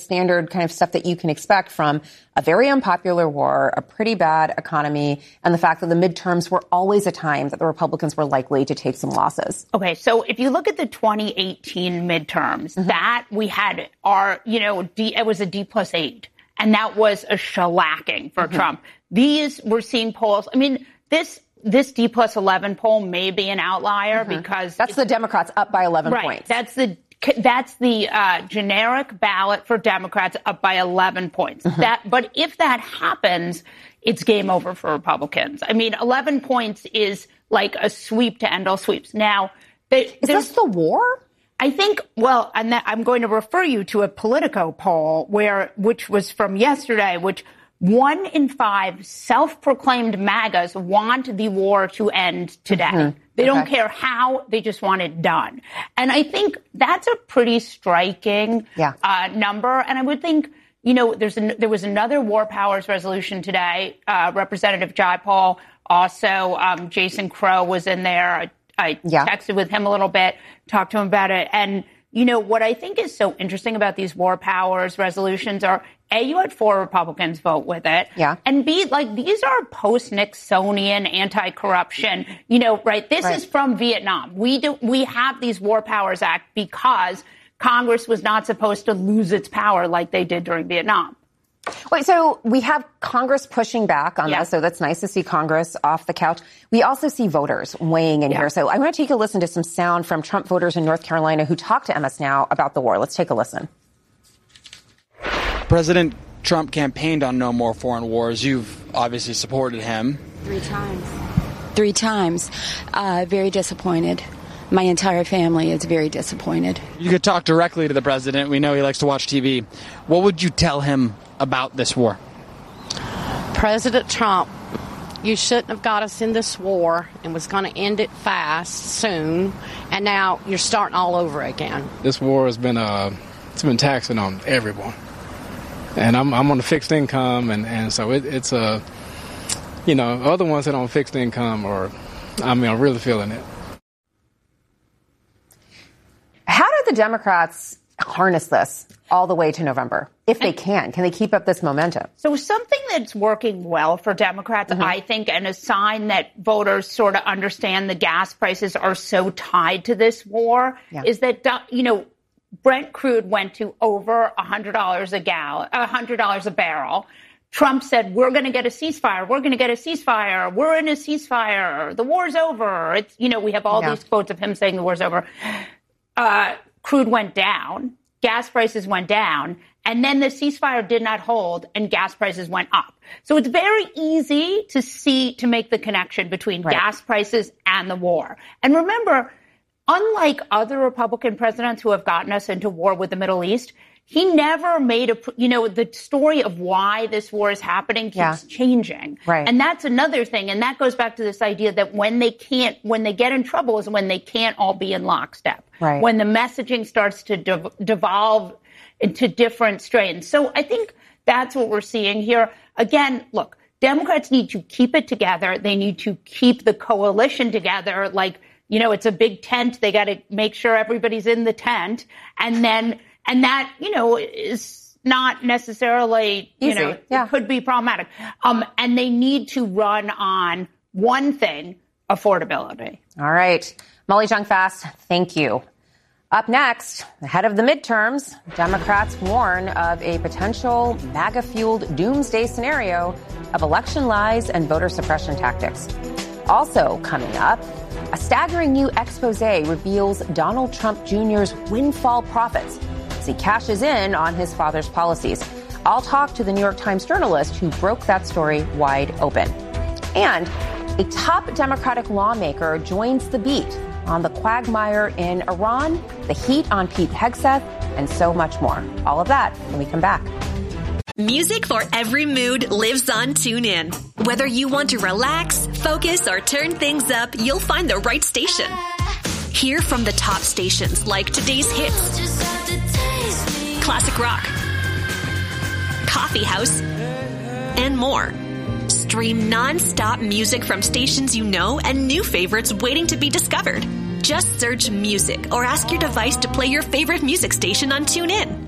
standard kind of stuff that you can expect from a very unpopular war, a pretty bad economy, and the fact that the midterms were always a time that the Republicans were likely to take some losses. Okay, so if you look at the 2018 midterms, that we had it was a D+8, and that was a shellacking for Trump. These, we're seeing polls. I mean, this D+11 poll may be an outlier because that's the Democrats up by 11 points. That's the generic ballot for Democrats up by 11 points. But if that happens, it's game over for Republicans. I mean, 11 points is like a sweep to end all sweeps. Now, is this the war? I think, I'm going to refer you to a Politico poll which was from yesterday, which 1 in 5 self-proclaimed MAGAs want the war to end today. They don't care how, they just want it done. And I think that's a pretty striking number. And I would think, there was another War Powers resolution today. Representative Jayapal, also Jason Crow was in there. I texted with him a little bit, talked to him about it. And, what I think is so interesting about these War Powers resolutions are, A, you had 4 Republicans vote with it. Yeah. And B, these are post-Nixonian anti-corruption, right? This is from Vietnam. We have these War Powers Act because Congress was not supposed to lose its power like they did during Vietnam. Wait, so we have Congress pushing back on this, so that's nice to see Congress off the couch. We also see voters weighing in here. So I want to take a listen to some sound from Trump voters in North Carolina who talked to MS Now about the war. Let's take a listen. President Trump campaigned on no more foreign wars. You've obviously supported him. 3 times. 3 times. Very disappointed. My entire family is very disappointed. You could talk directly to the president. We know he likes to watch TV. What would you tell him about this war? President Trump, you shouldn't have got us in this war and was going to end it fast, soon, and now you're starting all over again. This war has been it's been taxing on everyone. And I'm on a fixed income, and so it's other ones that are on fixed income are really feeling it. How do the Democrats harness this all the way to November, if they can? Can they keep up this momentum? So something that's working well for Democrats, I think, and a sign that voters sort of understand the gas prices are so tied to this war is that, Brent crude went to over $100 a barrel. Trump said, we're going to get a ceasefire. We're going to get a ceasefire. We're in a ceasefire. The war's over. It's, we have all these quotes of him saying the war's over. Crude went down. Gas prices went down. And then the ceasefire did not hold and gas prices went up. So it's very easy to make the connection between gas prices and the war. And remember, unlike other Republican presidents who have gotten us into war with the Middle East, he never made the story of why this war is happening keeps changing. Right. And that's another thing. And that goes back to this idea that when they get in trouble is when they can't all be in lockstep. Right. When the messaging starts to devolve into different strains. So I think that's what we're seeing here. Again, look, Democrats need to keep it together. They need to keep the coalition together. It's a big tent. They got to make sure everybody's in the tent. And that, is not necessarily, it could be problematic. And they need to run on one thing, affordability. All right. Molly Jong-Fast, thank you. Up next, ahead of the midterms, Democrats warn of a potential MAGA-fueled doomsday scenario of election lies and voter suppression tactics. Also coming up, a staggering new expose reveals Donald Trump Jr.'s windfall profits as he cashes in on his father's policies. I'll talk to the New York Times journalist who broke that story wide open. And a top Democratic lawmaker joins the beat on the quagmire in Iran, the heat on Pete Hegseth, and so much more. All of that when we come back. Music for every mood lives on TuneIn. Whether you want to relax, focus, or turn things up, you'll find the right station. Hear from the top stations like today's hits, classic rock, coffee house, and more. Stream non-stop music from stations you know and new favorites waiting to be discovered. Just search music or ask your device to play your favorite music station on TuneIn.